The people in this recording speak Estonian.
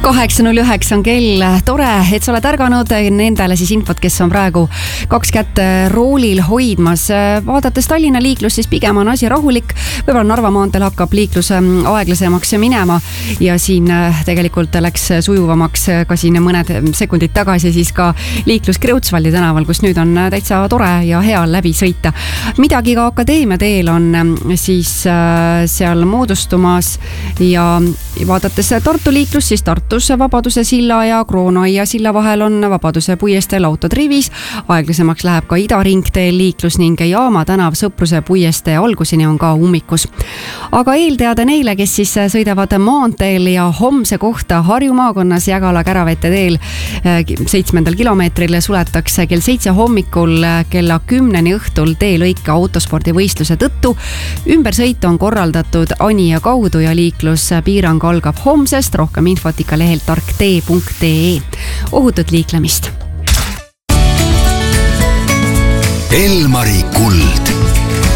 8.09 on kell. Tore, et sa oled ärganud. Nendele siis infot, kes on praegu kaks kätt roolil hoidmas. Vaadates Tallinna liiklust, siis pigem on asi rahulik. Võibolla Narva maanteel hakkab liiklus aeglasemaks minema ja siin tegelikult läks sujuvamaks ka siin mõned sekundid tagasi siis ka liiklus Kreutzwaldi tänaval, kus nüüd on täitsa tore ja hea läbi sõita. Midagi ka Akadeemia teel on siis seal moodustumas ja vaadates Tartu liiklus, siis Tartus Vabaduse silla ja Kroonoia silla vahel on Vabaduse puiesteel autod rivis. Aeglasemaks läheb ka Idaringteel liiklus ning Jaama tänav Sõpruse puiestee alguseni on ka ummikus. Aga eelteade neile, kes siis sõidavad maanteel ja homse kohta Harju maakonnas Jägala Käravete teel 7. kilomeetril suletakse kell 7 hommikul kella 10 õhtul teelõike autospordivõistluse tõttu. Ümbersõit on korraldatud Anija kaudu ja liikluspiirang algab homsest. Rohkem infot ikka lehelt tarktee.ee. Ohutut liiklemist. Elmari kuld.